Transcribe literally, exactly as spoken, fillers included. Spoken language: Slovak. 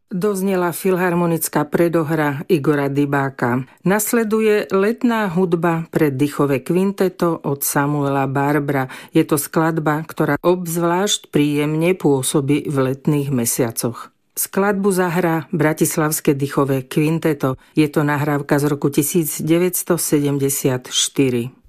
Doznela filharmonická predohra Igora Dybáka. Nasleduje letná hudba pre dýchové kvinteto od Samuela Barbra. Je to skladba, ktorá obzvlášť príjemne pôsobí v letných mesiacoch. Skladbu zahrá Bratislavské dýchové kvinteto. Je to nahrávka z roku devätnásť sedemdesiatštyri.